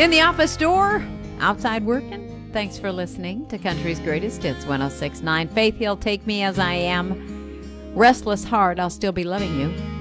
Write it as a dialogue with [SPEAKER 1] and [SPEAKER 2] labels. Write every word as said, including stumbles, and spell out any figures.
[SPEAKER 1] In the office door, outside working. Thanks for listening to Country's Greatest Hits one oh six point nine. Faith Hill, Take Me As I Am. Restless Heart, I'll Still Be Loving You.